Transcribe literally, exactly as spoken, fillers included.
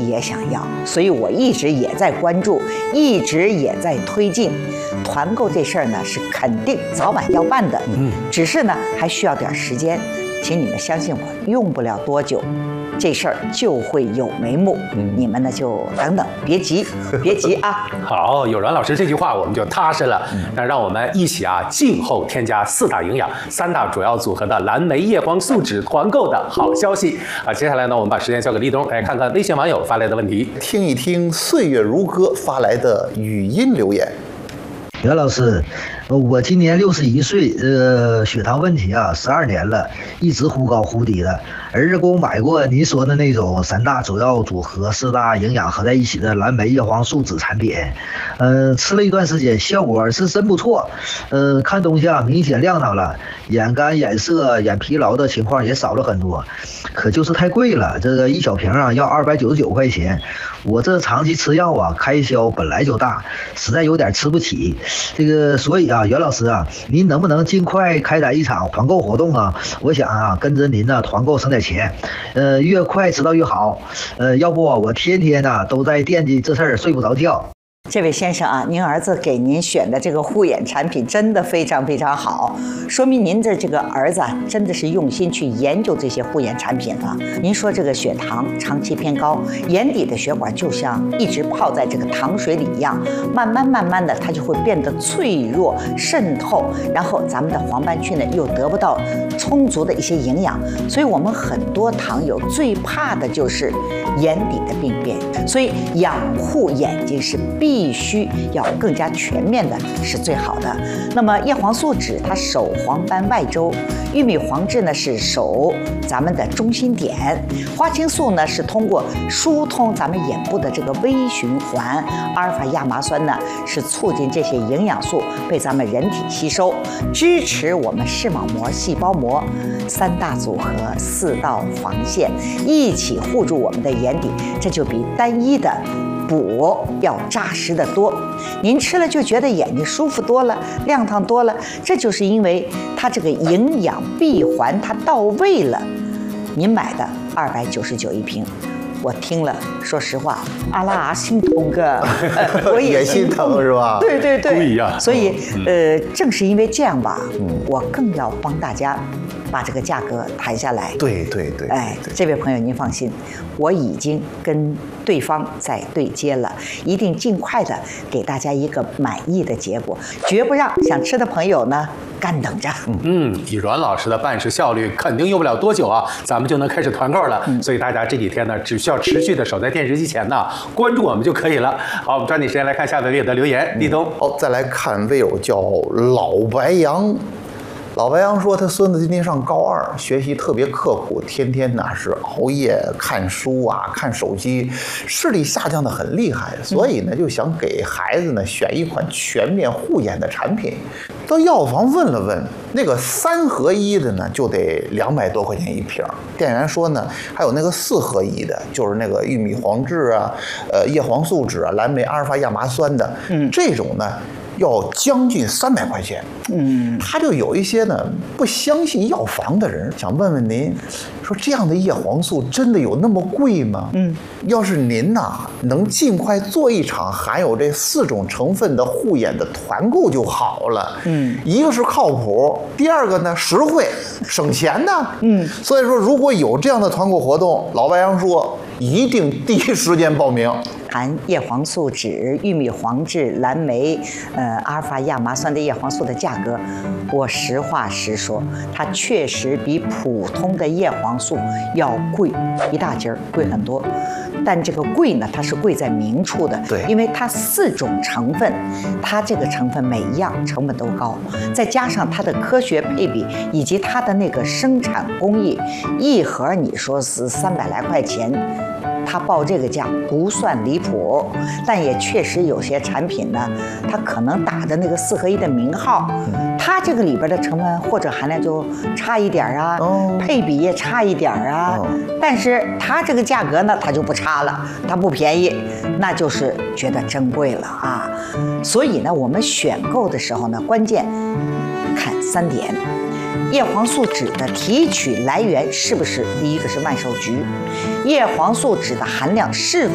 也想要，所以我一直也在关注，一直也在推进。团购这事儿呢，是肯定早晚要办的，嗯，只是呢还需要点时间，请你们相信我，用不了多久。这事儿就会有眉目，嗯、你们呢就等等，别急，别急啊！ 好，有阮老师这句话我们就踏实了。嗯、那让我们一起啊，静候添加四大营养、三大主要组合的蓝莓叶黄素酯团购的好消息啊！接下来呢，我们把时间交给立冬，来看看微信网友发来的问题， 听一听岁月如歌发来的语音留言。 袁老师，我今年六十一岁，呃，血糖问题啊，十二年了，一直忽高忽低的。儿子给我买过您说的那种三大主要组合、四大营养合在一起的蓝莓叶黄素酯产品，呃，吃了一段时间，效果是真不错，呃，看东西啊明显亮堂了，眼干、眼涩、眼疲劳的情况也少了很多。可就是太贵了，这个一小瓶啊要二百九十九块钱，我这长期吃药啊，开销本来就大，实在有点吃不起。这个所以啊，袁老师啊，您能不能尽快开展一场团购活动啊？我想啊，跟着您呢团购省点钱，呃，越快知道越好。呃，要不我天天呢、啊、都在惦记这事儿，睡不着觉。 这位先生啊，您儿子给您选的这个护眼产品真的非常非常好，说明您的这个儿子啊，真的是用心去研究这些护眼产品了。您说这个血糖长期偏高，眼底的血管就像一直泡在这个糖水里一样，慢慢慢慢的它就会变得脆弱渗透，然后咱们的黄斑区呢又得不到充足的一些营养，所以我们很多糖友最怕的就是眼底的病变，所以养护眼睛是必必须要更加全面的是最好的。那么叶黄素酯它守黄斑外周，玉米黄质呢是守咱们的中心点，花青素呢是通过疏通咱们眼部的这个微循环，阿尔法亚麻酸呢是促进这些营养素被咱们人体吸收，支持我们视网膜、细胞膜三大组合、四道防线一起护住我们的眼底，这就比单一的补要扎实的多，您吃了就觉得眼睛舒服多了，亮堂多了，这就是因为它这个营养闭环它到位了。您买的二百九十九一瓶，我听了，说实话，阿拉啊心疼个，呃、我也心疼是吧？ 对对对， 故意啊。 所以、嗯、呃，正是因为这样吧，嗯、我更要帮大家把这个价格谈下来。 对对对， 哎，这位朋友您放心，我已经跟对方在对接了，一定尽快的给大家一个满意的结果，绝不让想吃的朋友呢干等着。 嗯，以阮老师的办事效率，肯定用不了多久啊，咱们就能开始团购了。嗯、所以大家这几天呢，只需要持续的守在电视机前呢，关注我们就可以了。好，我们抓紧时间来看下位位的留言，立冬。 好、嗯哦，再来看位友叫老白杨。老白杨说，他孙子今年上高二，学习特别刻苦，天天呢是熬夜看书啊，看手机，视力下降的很厉害，所以呢就想给孩子呢选一款全面护眼的产品。到药房问了问，那个三合一的呢就得两百多块钱一瓶。店员说呢，还有那个四合一的，就是那个玉米黄质啊、呃叶黄素酯啊、蓝莓阿尔法亚麻酸的，嗯，这种呢要将近三百块钱。嗯，他就有一些呢不相信药房的人，想问问您，说这样的叶黄素真的有那么贵吗？嗯，要是您呐、啊、能尽快做一场含有这四种成分的护眼的团购就好了。嗯，一个是靠谱，第二个呢实惠，省钱呢。嗯，所以说如果有这样的团购活动，老白杨说一定第一时间报名。 含叶黄素酯、玉米黄质、蓝莓、呃阿尔法亚麻酸的叶黄素的价格，我实话实说，它确实比普通的叶黄素要贵一大截儿，贵很多。但这个贵呢，它是贵在明处的， 对， 因为它四种成分，它这个成分每一样成本都高，再加上它的科学配比以及它的那个生产工艺，一盒你说是三百来块钱。他报这个价不算离谱，但也确实有些产品呢，它可能打的那个四合一的名号，它这个里边的成分或者含量就差一点啊，哦、配比也差一点啊，哦、但是它这个价格呢，它就不差了，它不便宜，那就是觉得珍贵了啊。所以呢，我们选购的时候呢，关键看三点。叶黄素酯的提取来源是不是第一个是万寿菊？叶黄素酯的含量是